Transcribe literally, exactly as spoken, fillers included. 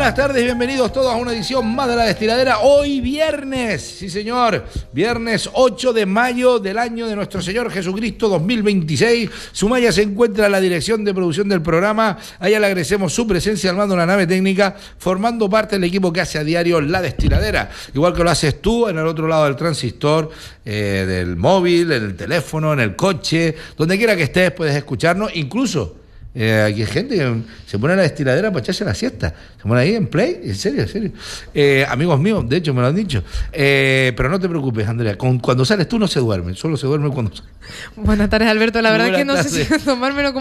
buenas tardes, bienvenidos todos a una edición más de La Destiladera. Hoy viernes, sí señor, viernes ocho de mayo del año de nuestro Señor Jesucristo dos mil veintiséis. Sumaya se encuentra en la dirección de producción del programa. A ella le agradecemos su presencia al mando de la nave técnica, formando parte del equipo que hace a diario La Destiladera. Igual que lo haces tú en el otro lado del transistor, eh, del móvil, en el teléfono, en el coche, donde quiera que estés puedes escucharnos, incluso... Eh, aquí hay gente que se pone a La Destiladera para echarse la siesta. Se pone ahí en play, en serio, en serio. Eh, amigos míos, de hecho me lo han dicho. Eh, pero no te preocupes, Andrea, con, cuando sales tú no se duerme, solo se duerme cuando sales. Buenas tardes, Alberto. La verdad es que no tardes. sé si tomármelo como